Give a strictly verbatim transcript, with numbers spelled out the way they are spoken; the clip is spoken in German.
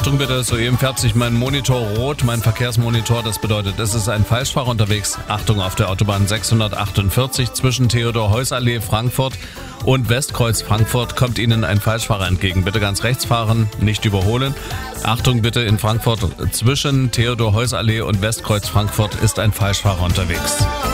Achtung bitte, soeben färbt sich mein Monitor rot, mein Verkehrsmonitor. Das bedeutet, es ist ein Falschfahrer unterwegs. Achtung, auf der Autobahn sechshundertachtundvierzig zwischen Theodor-Heuss-Allee Frankfurt und Westkreuz Frankfurt kommt Ihnen ein Falschfahrer entgegen. Bitte ganz rechts fahren, nicht überholen. Achtung bitte, in Frankfurt zwischen Theodor-Heuss-Allee und Westkreuz Frankfurt ist ein Falschfahrer unterwegs.